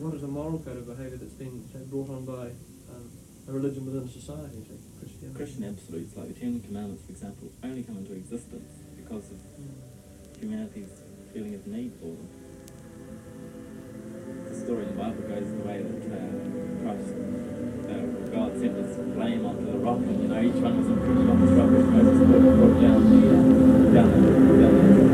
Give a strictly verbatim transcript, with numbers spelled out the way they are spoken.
what is a moral code of behaviour that's been, say, brought on by um, a religion within a society, say Christianity? Christian absolutes, like the Ten Commandments, for example, only come into existence because of mm. humanity's feeling of need for them. The story in the Bible goes the way that uh, Christ, uh, God sent this flame onto the rock, and you know each one was imprisoned on this rock, as Moses brought down the uh, down the